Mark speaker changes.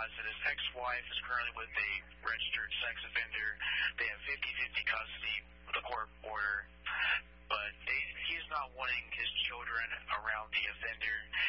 Speaker 1: that his ex-wife is currently with a registered sex offender. They have 50-50 custody with a court order. But he's not wanting his children around the offender.